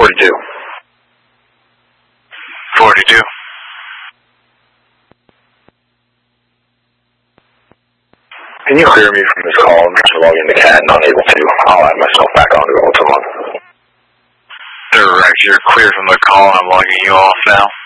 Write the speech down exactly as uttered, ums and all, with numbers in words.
forty-two. forty-two. Can you clear me from this call? I'm trying to log into C A D and unable to. I'll add myself back on to go to month. Direct, you're clear from the call. I'm logging you off now.